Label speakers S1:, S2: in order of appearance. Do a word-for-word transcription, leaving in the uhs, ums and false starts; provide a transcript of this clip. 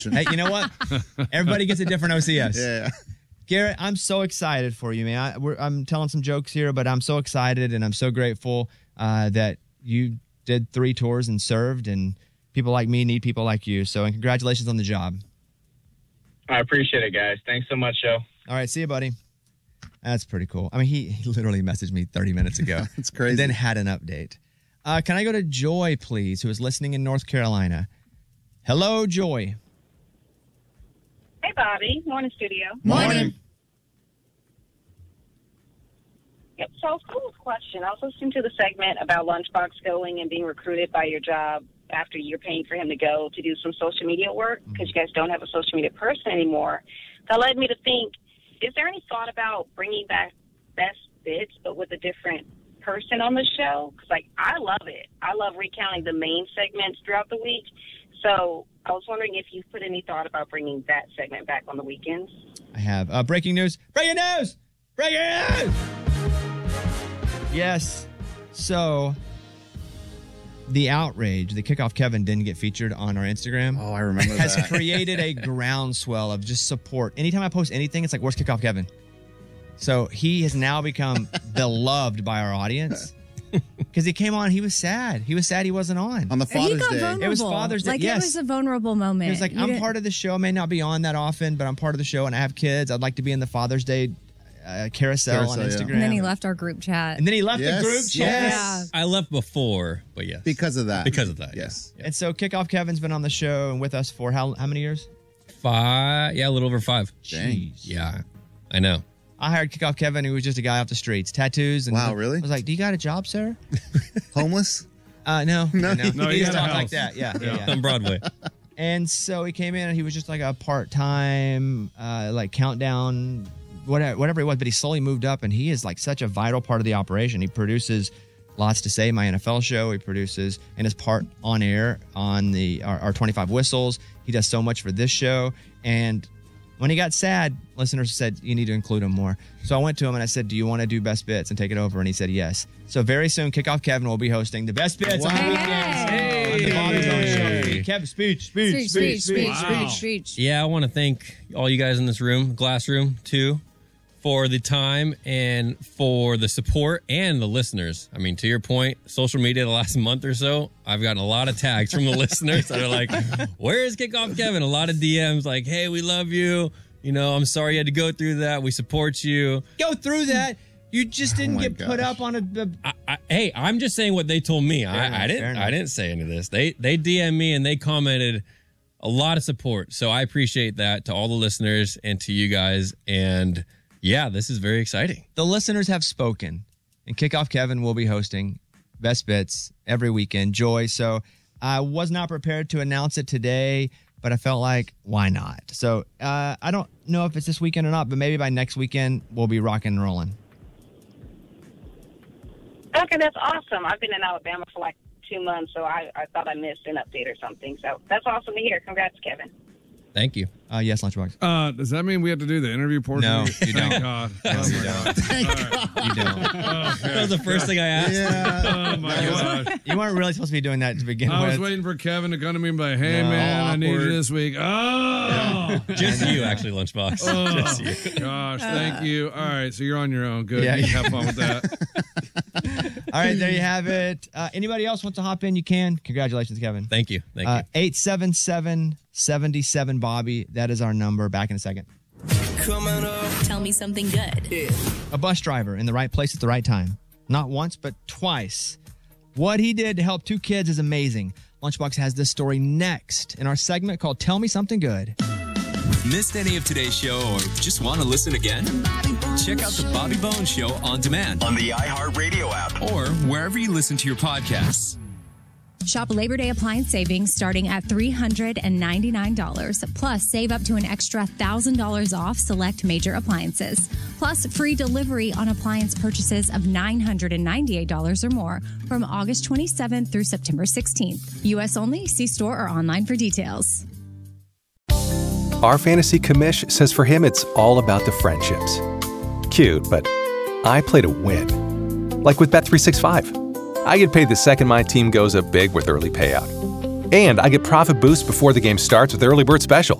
S1: Hey, you know what? Everybody gets a different O C S.
S2: Yeah.
S1: Garrett, I'm so excited for you, man. I, we're, I'm telling some jokes here, but I'm so excited and I'm so grateful uh, that you did three tours and served, and people like me need people like you. So, and congratulations on the job.
S3: I appreciate it, guys. Thanks so much, Joe.
S1: All right, see you, buddy. That's pretty cool. I mean, he, he literally messaged me thirty minutes ago.
S2: It's crazy.
S1: And then had an update. Uh, can I go to Joy, please, who is listening in North Carolina? Hello, Joy.
S4: Hey, Bobby. Morning, studio.
S2: Morning.
S4: Yep, so cool question. I was listening to the segment about Lunchbox going and being recruited by your job after you're paying for him to go to do some social media work because you guys don't have a social media person anymore. That led me to think, is there any thought about bringing back Best Bits but with a different person on the show? Because, like, I love it. I love recounting the main segments throughout the week. So I was wondering if you've put any thought about bringing that segment back on the weekends.
S1: I have. Uh, breaking news. Breaking news! Breaking news! Yes. So, the outrage, the Kickoff Kevin didn't get featured on our Instagram.
S2: Oh, I remember
S1: has
S2: that.
S1: created a groundswell of just support. Anytime I post anything, it's like, where's Kickoff Kevin? So, he has now become beloved by our audience. Because he came on, he was sad. He was sad he wasn't on.
S2: On the
S5: He
S2: Father's
S5: got
S2: Day.
S5: vulnerable.
S1: It was Father's Day,
S5: Like,
S1: yes.
S5: it was a vulnerable moment.
S1: He was like,
S5: You
S1: I'm
S5: didn't-
S1: part of the show. I may not be on that often, but I'm part of the show and I have kids. I'd like to be in the Father's Day uh, carousel, on
S2: Carousel, yeah.
S1: Instagram.
S5: And then he left our group chat.
S1: And then he left
S2: Yes,
S1: the group chat.
S5: Yeah.
S6: I left before, but yes.
S2: Because of that.
S6: Because of that,
S2: Yes.
S6: Yeah.
S1: And so Kickoff Kevin's been on the show and with us for how how many years?
S6: Five, yeah, a little over five.
S2: Dang.
S6: Yeah, I know.
S1: I hired Kickoff Kevin, who was just a guy off the streets, tattoos. And
S2: Wow, really?
S1: I was like, "Do you got a job, sir?"
S2: Homeless?
S1: Uh, no, no, no.
S7: No,
S1: he
S7: he
S1: used
S7: had
S1: to
S7: a
S1: talk like
S7: house.
S1: that. Yeah, yeah, yeah.
S6: On Broadway.
S1: And so he came in, and he was just like a part-time, uh, like countdown, whatever, whatever it was. But he slowly moved up, and he is like such a vital part of the operation. He produces Lots to Say, my N F L show. He produces and is part on air on the our, our twenty-five Whistles. He does so much for this show. And when he got sad, listeners said, you need to include him more. So I went to him and I said, do you want to do Best Bits and take it over? And he said, yes. So very soon, Kickoff Kevin will be hosting the Best Bits on the weekends.
S5: Hey.
S1: On the Bobby's Own show. Kevin, speech, speech,
S5: Speech, speech, speech,
S7: Wow.
S5: speech, speech.
S6: Yeah, I want to thank all you guys in this room, glass room, too, for the time and for the support and the listeners. I mean, to your point, social media the last month or so, I've gotten a lot of tags from the listeners that are like, where is Kickoff Kevin? A lot of D Ms like, hey, we love you. You know, I'm sorry you had to go through that. We support you.
S1: Go through that. You just didn't
S2: my
S1: get put
S2: gosh.
S1: up on a... a
S6: I, I, hey, I'm just saying what they told me.
S1: enough,
S6: I, I
S1: fair
S6: didn't.
S1: enough.
S6: I didn't say any of this. They they D M'd me and they commented a lot of support. So I appreciate that to all the listeners and to you guys. And yeah, this is very exciting.
S1: the listeners have spoken, and Kickoff Kevin will be hosting Best Bits every weekend. Joy. So I was not prepared to announce it today, but I felt like, why not? So uh, I don't know if it's this weekend or not, but maybe by next weekend, we'll be rocking and rolling.
S4: Okay, that's awesome. I've been in Alabama for like two months, so I, I thought I missed an update or something. So that's awesome to hear. Congrats, Kevin.
S6: Thank you.
S1: Uh, yes, Lunchbox.
S7: Uh, does that mean we have to do the interview portion?
S1: No, you
S7: Thank
S1: don't.
S7: God.
S1: No,
S7: Oh,
S1: you
S7: my
S1: don't.
S7: God. All right.
S1: You don't.
S6: That was the first thing I asked.
S2: Yeah.
S7: Oh, my gosh.
S1: You weren't really supposed to be doing that to begin
S7: I was
S1: with.
S7: waiting for Kevin to come to me and be like, hey,
S1: No,
S7: man, I need you
S2: awkward.
S7: this week. Oh,
S6: Just you, actually, Lunchbox.
S7: oh
S6: Just you.
S7: gosh, thank you. All right, so you're on your own. Good.
S1: Yeah,
S7: You
S1: yeah.
S7: have fun with that.
S1: All right, there you have it. Uh, anybody else wants to hop in? You can. Congratulations, Kevin.
S6: Thank you. Thank
S1: Uh,
S6: you.
S1: eight seven seven, seven seven, Bobby. That is our number. Back in a second.
S8: Tell me something good.
S1: A bus driver in the right place at the right time. Not once, but twice. What he did to help two kids is amazing. Lunchbox has this story next in our segment called Tell Me Something Good.
S9: Missed any of today's show or just want to listen again? Check out the Bobby Bones Show on demand
S10: On the iHeartRadio app.
S9: or wherever you listen to your podcasts.
S5: Shop Labor Day appliance savings starting at three hundred ninety-nine dollars. Plus, save up to an extra one thousand dollars off select major appliances. Plus, free delivery on appliance purchases of nine hundred ninety-eight dollars or more from August twenty-seventh through September sixteenth. U S only. See store or online for details.
S11: Our fantasy commish says for him it's all about the friendships. Cute, but I play to win. Like with Bet three sixty-five. I get paid the second my team goes up big with early payout. And I get profit boost before the game starts with Early Bird Special.